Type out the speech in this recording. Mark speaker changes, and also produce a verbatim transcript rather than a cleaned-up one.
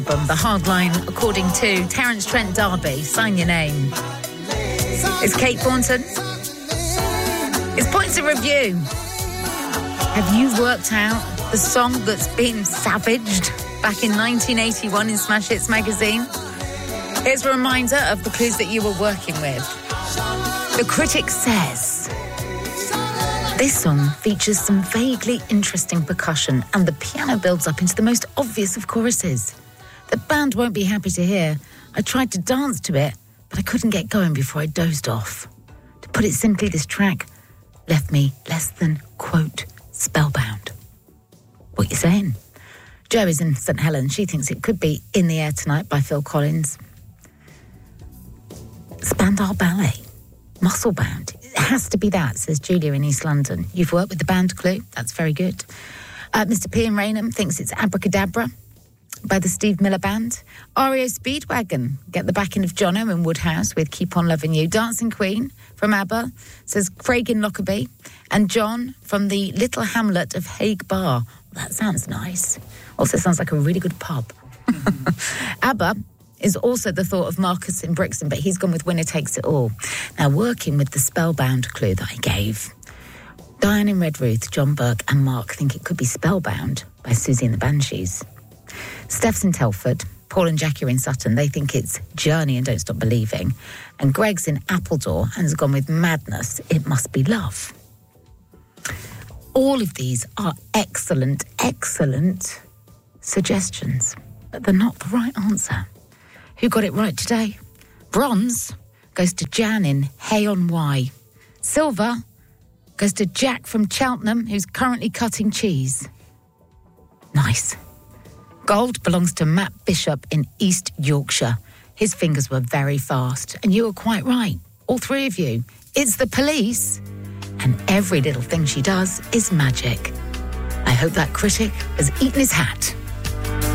Speaker 1: From the Hardline, according to Terence Trent D'Arby, Sign Your Name. It's Kate Thornton. It's Points of Review. Have you worked out the song that's been savaged back in nineteen eighty-one in Smash Hits magazine? Here's a reminder of the clues that you were working with. The critic says this song features some vaguely interesting percussion and the piano builds up into the most obvious of choruses. The band won't be happy to hear. I tried to dance to it, but I couldn't get going before I dozed off. To put it simply, this track left me less than, quote, spellbound. What you saying? Jo is in St Helens. She thinks it could be In the Air Tonight by Phil Collins. Spandau Ballet. Muscle Bound. It has to be that, says Julia in East London. You've worked with the band Clue. That's very good. Uh, Mister P in Raynham thinks it's Abracadabra by the Steve Miller Band. R E O Speedwagon, get the backing of Jono in Woodhouse with Keep On Loving You. Dancing Queen from ABBA, says Craig in Lockerbie. And John from the Little Hamlet of Hague Bar. That sounds nice. Also sounds like a really good pub. ABBA is also the thought of Marcus in Brixton, but he's gone with Winner Takes It All. Now, working with the spellbound clue that I gave, Diane in Redruth, John Burke and Mark think it could be Spellbound by Susie and the Banshees. Steph's in Telford, Paul and Jackie are in Sutton. They think it's Journey and Don't Stop Believing. And Greg's in Appledore and has gone with Madness, It Must Be Love. All of these are excellent, excellent suggestions, but they're not the right answer. Who got it right today? Bronze goes to Jan in Hay on Wye. Silver goes to Jack from Cheltenham, who's currently cutting cheese. Nice. Gold belongs to Matt Bishop in East Yorkshire. His fingers were very fast, and you were quite right, all three of you. It's the Police, and every little thing she does is magic. I hope that critic has eaten his hat.